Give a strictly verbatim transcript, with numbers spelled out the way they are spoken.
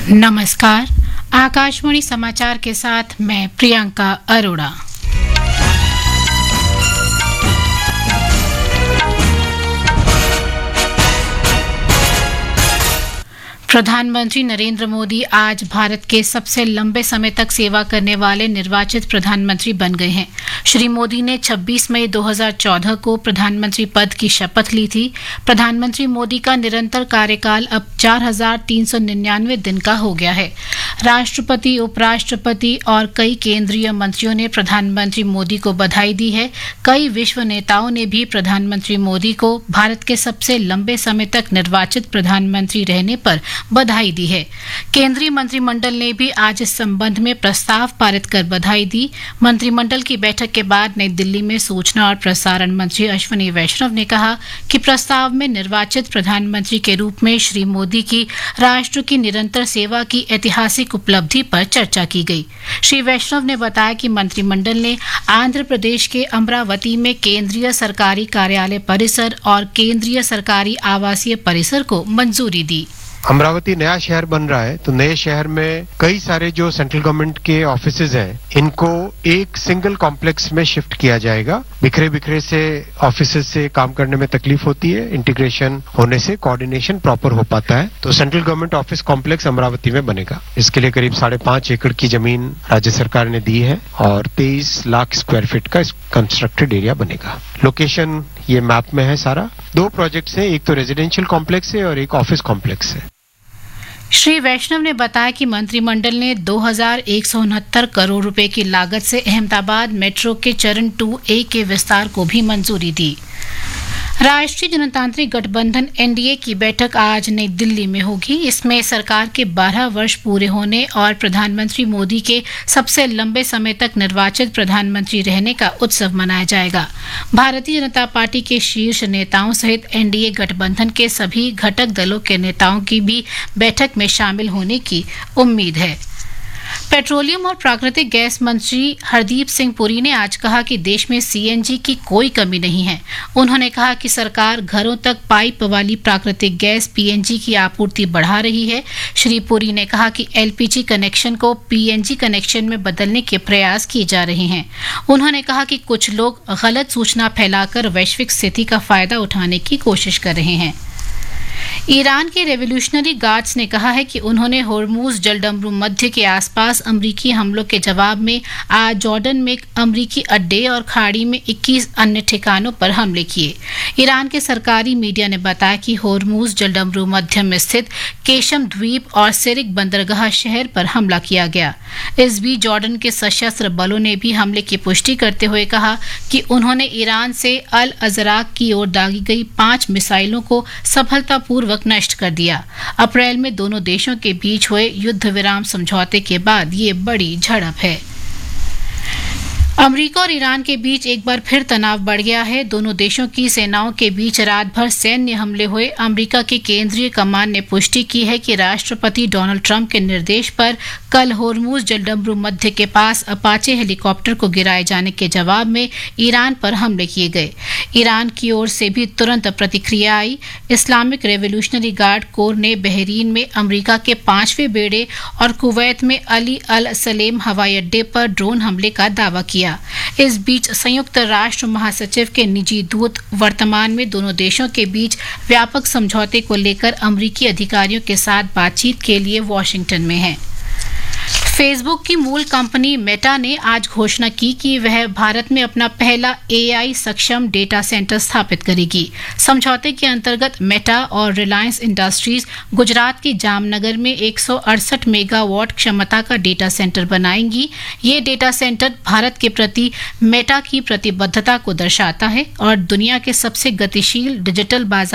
नमस्कार। आकाशवाणी समाचार के साथ मैं प्रियंका अरोड़ा। प्रधानमंत्री नरेंद्र मोदी आज भारत के सबसे लंबे समय तक सेवा करने वाले निर्वाचित प्रधानमंत्री बन गए हैं। श्री मोदी ने छब्बीस मई दो हज़ार चौदह को प्रधानमंत्री पद की शपथ ली थी। प्रधानमंत्री मोदी का निरंतर कार्यकाल अब चार हजार तीन सौ निन्यानवे दिन का हो गया है। राष्ट्रपति, उपराष्ट्रपति और कई केंद्रीय मंत्रियों ने प्रधानमंत्री मोदी को बधाई दी है। कई विश्व नेताओं ने भी प्रधानमंत्री मोदी को भारत के सबसे लंबे समय तक निर्वाचित प्रधानमंत्री रहने पर बधाई दी है। केंद्रीय मंत्रिमंडल ने भी आज इस संबंध में प्रस्ताव पारित कर बधाई दी। मंत्रिमंडल की बैठक के बाद नई दिल्ली में सूचना और प्रसारण मंत्री अश्विनी वैष्णव ने कहा कि प्रस्ताव में निर्वाचित प्रधानमंत्री के रूप में श्री मोदी की राष्ट्र की निरंतर सेवा की ऐतिहासिक उपलब्धि पर चर्चा की गई। श्री वैष्णव ने बताया कि मंत्रिमंडल ने आंध्र प्रदेश के अमरावती में केंद्रीय सरकारी कार्यालय परिसर और केंद्रीय सरकारी आवासीय परिसर को मंजूरी दी। अमरावती नया शहर बन रहा है, तो नए शहर में कई सारे जो सेंट्रल गवर्नमेंट के ऑफिसेज हैं, इनको एक सिंगल कॉम्प्लेक्स में शिफ्ट किया जाएगा। बिखरे बिखरे से ऑफिसेज से काम करने में तकलीफ होती है, इंटीग्रेशन होने से कोऑर्डिनेशन प्रॉपर हो पाता है। तो central government office complex Amravati में बनेगा। इसके लिए करीब साढ़े पांच एकड़ की जमीन राज्य सरकार ने दी है और तेईस लाख स्क्वायर फीट का कंस्ट्रक्टेड एरिया बनेगा। लोकेशन ये मैप में है सारा। दो प्रोजेक्ट्स हैं, एक तो रेजिडेंशियल कॉम्प्लेक्स है और एक ऑफिस कॉम्प्लेक्स है। श्री वैष्णव ने बताया कि मंत्रिमंडल ने दो हजार एक सौ उनहत्तर करोड़ रुपए की लागत से अहमदाबाद मेट्रो के चरण टू ए के विस्तार को भी मंजूरी दी। राष्ट्रीय जनतांत्रिक गठबंधन एन डी ए की बैठक आज नई दिल्ली में होगी। इसमें सरकार के बारह वर्ष पूरे होने और प्रधानमंत्री मोदी के सबसे लंबे समय तक निर्वाचित प्रधानमंत्री रहने का उत्सव मनाया जाएगा। भारतीय जनता पार्टी के शीर्ष नेताओं सहित एन डी ए गठबंधन के सभी घटक दलों के नेताओं की भी बैठक में शामिल होने की उम्मीद है। पेट्रोलियम और प्राकृतिक गैस मंत्री हरदीप सिंह पुरी ने आज कहा कि देश में सी एन जी की कोई कमी नहीं है। उन्होंने कहा कि सरकार घरों तक पाइप वाली प्राकृतिक गैस पी एन जी की आपूर्ति बढ़ा रही है। श्री पुरी ने कहा कि एल पी जी कनेक्शन को पी एन जी कनेक्शन में बदलने के प्रयास किए जा रहे हैं। उन्होंने कहा कि कुछ लोग गलत सूचना फैलाकर वैश्विक स्थिति का फायदा उठाने की कोशिश कर रहे हैं। ईरान के रेवोल्यूशनरी गार्ड्स ने कहा है कि उन्होंने होर्मुज जलडमरू मध्य के आसपास अमरीकी हमलों के जवाब में आज जॉर्डन में अमरीकी अड्डे और खाड़ी में इक्कीस अन्य ठिकानों पर हमले किए। ईरान के सरकारी मीडिया ने बताया कि होर्मुज जलडमरू मध्य में स्थित केशम द्वीप और सिरिक बंदरगाह शहर पर हमला किया गया। इस बीच जॉर्डन के सशस्त्र बलों ने भी हमले की पुष्टि करते हुए कहा कि उन्होंने ईरान से अल अजराक की ओर दागी गई पांच मिसाइलों को सफलतापूर्वक नष्ट कर दिया। अप्रैल में दोनों देशों के बीच हुए युद्ध विराम समझौते के बाद ये बड़ी झड़प है। अमेरिका और ईरान के बीच एक बार फिर तनाव बढ़ गया है। दोनों देशों की सेनाओं के बीच रात भर सैन्य हमले हुए। अमेरिका की केंद्रीय कमान ने पुष्टि की है कि राष्ट्रपति डोनाल्ड ट्रंप के निर्देश पर कल होर्मुज जलडमरू मध्य के पास अपाचे हेलीकॉप्टर को गिराए जाने के जवाब में ईरान पर हमले किए गए। ईरान की ओर से भी तुरंत प्रतिक्रिया आई। इस्लामिक रेवोल्यूशनरी गार्ड कोर ने बहरीन में अमेरिका के पांचवें बेड़े और कुवैत में अली अल सलेम हवाई अड्डे पर ड्रोन हमले का दावा किया। इस बीच संयुक्त राष्ट्र महासचिव के निजी दूत वर्तमान में दोनों देशों के बीच व्यापक समझौते को लेकर अमेरिकी अधिकारियों के साथ बातचीत के लिए वॉशिंगटन में हैं। फेसबुक की मूल कंपनी मेटा ने आज घोषणा की कि वह भारत में अपना पहला ए आई सक्षम डेटा सेंटर स्थापित करेगी। समझौते के अंतर्गत मेटा और रिलायंस इंडस्ट्रीज गुजरात के जामनगर में एक सौ अड़सठ मेगावाट क्षमता का डेटा सेंटर बनाएंगी। ये डेटा सेंटर भारत के प्रति मेटा की प्रतिबद्धता को दर्शाता है और दुनिया के सबसे गतिशील डिजिटल बाजार